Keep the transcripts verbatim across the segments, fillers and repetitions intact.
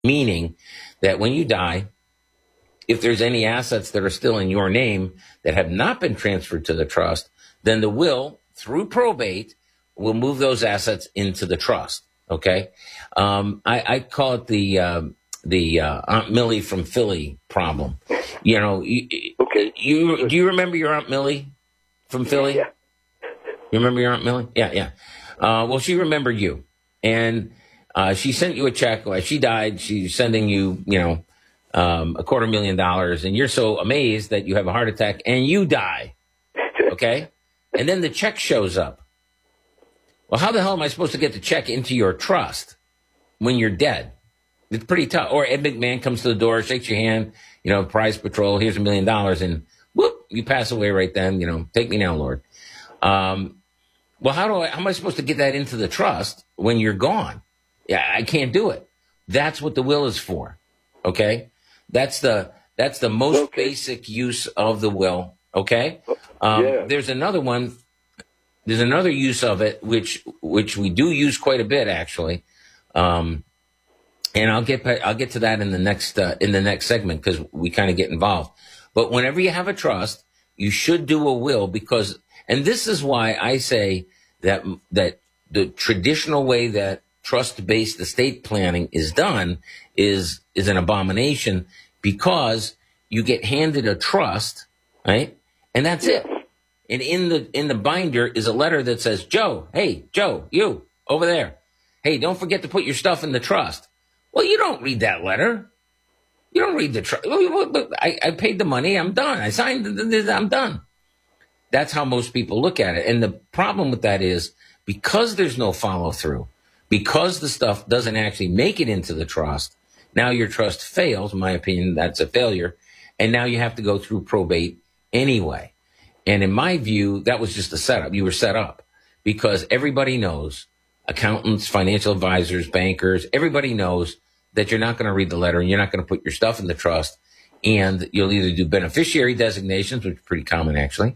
meaning that when you die, if there's any assets that are still in your name that have not been transferred to the trust, then the will, through probate, will move those assets into the trust. Okay, um, I, I call it the uh, the uh, Aunt Millie from Philly problem. You know, you, okay. You do you remember your Aunt Millie from Philly? Yeah. You remember your Aunt Millie? Yeah, yeah. Uh, well, she remembered you, and uh, she sent you a check. Well, she died. She's sending you, you know, um, a quarter million dollars, and you're so amazed that you have a heart attack and you die. Okay, and then the check shows up. Well, how the hell am I supposed to get the check into your trust when you're dead? It's pretty tough. Or Ed McMahon comes to the door, shakes your hand, you know, prize patrol, here's a million dollars, and whoop, you pass away right then, you know, take me now, Lord. Um, well, how do I, how am I supposed to get that into the trust when you're gone? Yeah, I can't do it. That's what the will is for. Okay? That's the, that's the most okay. basic use of the will. Okay? Um, yeah. There's another one. There's another use of it, which which we do use quite a bit, actually, um, and I'll get I'll get to that in the next uh, in the next segment because we kind of get involved. But whenever you have a trust, you should do a will because, and this is why I say that that the traditional way that trust-based estate planning is done is is an abomination because you get handed a trust, right, and that's it. And in the in the binder is a letter that says, Joe, hey, Joe, you, over there. Hey, don't forget to put your stuff in the trust. Well, you don't read that letter. You don't read the trust. I, I paid the money. I'm done. I signed it. I'm done. That's how most people look at it. And the problem with that is because there's no follow through, because the stuff doesn't actually make it into the trust, now your trust fails. In my opinion, that's a failure. And now you have to go through probate anyway. And in my view, that was just a setup. You were set up because everybody knows, accountants, financial advisors, bankers, everybody knows that you're not going to read the letter and you're not going to put your stuff in the trust. And you'll either do beneficiary designations, which is pretty common actually,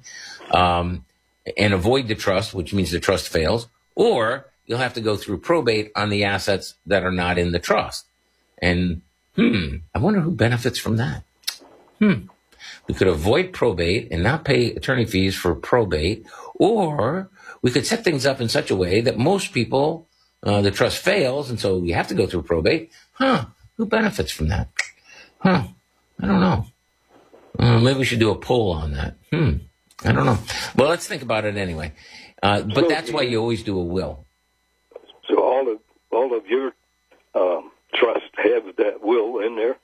um, and avoid the trust, which means the trust fails, or you'll have to go through probate on the assets that are not in the trust. And, hmm, I wonder who benefits from that. Hmm. We could avoid probate and not pay attorney fees for probate, or we could set things up in such a way that most people, uh, the trust fails, and so we have to go through probate. Huh, who benefits from that? Huh, I don't know. Uh, maybe we should do a poll on that. Hmm, I don't know. Well, let's think about it anyway. Uh, but so, that's why you always do a will. So all of, all of your um, trust have that will in there?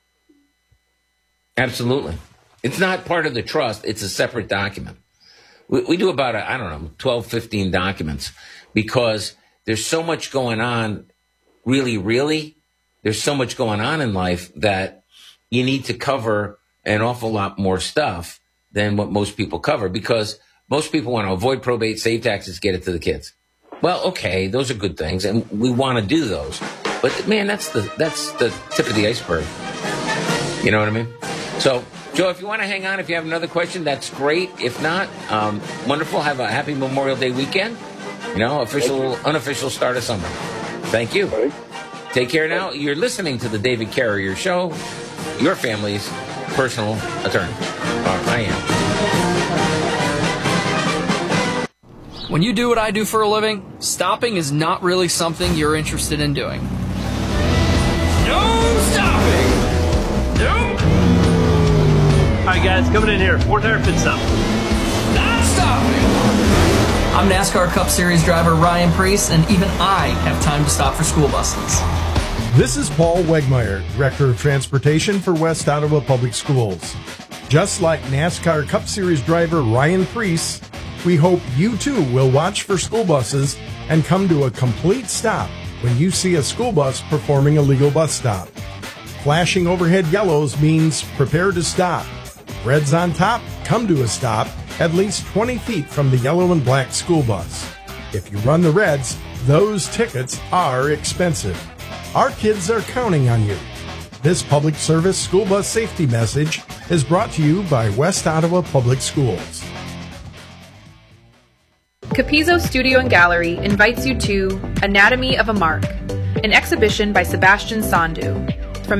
Absolutely. It's not part of the trust. It's a separate document. We, we do about, a, I don't know, twelve, fifteen documents because there's so much going on. Really, really, there's so much going on in life that you need to cover an awful lot more stuff than what most people cover because most people want to avoid probate, save taxes, get it to the kids. Well, okay, those are good things, and we want to do those. But, man, that's the that's the tip of the iceberg. You know what I mean? So, Joe, if you want to hang on, if you have another question, that's great. If not, um, wonderful. Have a happy Memorial Day weekend. You know, official, unofficial start of summer. Thank you. Right. Take care now. You're listening to the David Carrier Show, your family's personal attorney. Or I am. When you do what I do for a living, stopping is not really something you're interested in doing. No stopping! Nope! All right, guys, coming in here. Fourth air pit stop. Not stopping! I'm NASCAR Cup Series driver Ryan Preece, and even I have time to stop for school buses. This is Paul Wegmeyer, Director of Transportation for West Ottawa Public Schools. Just like NASCAR Cup Series driver Ryan Preece, we hope you too will watch for school buses and come to a complete stop when you see a school bus performing a legal bus stop. Flashing overhead yellows means prepare to stop. Reds on top, come to a stop at least twenty feet from the yellow and black school bus. If you run the reds, those tickets are expensive. Our kids are counting on you. This public service school bus safety message is brought to you by West Ottawa Public Schools. Capizzo Studio and Gallery invites you to Anatomy of a Mark, an exhibition by Sebastian Sandu.